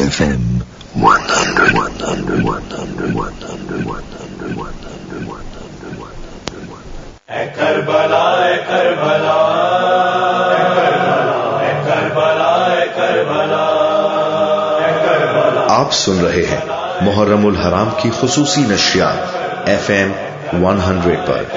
FM 100. ऐ Karbala ऐ Karbala ऐ Karbala ऐ Karbala ऐ Karbala ऐ Karbala. आप सुन रहे हैं मुहर्रमुल हराम की खुसूसी नशियात FM 100 पर।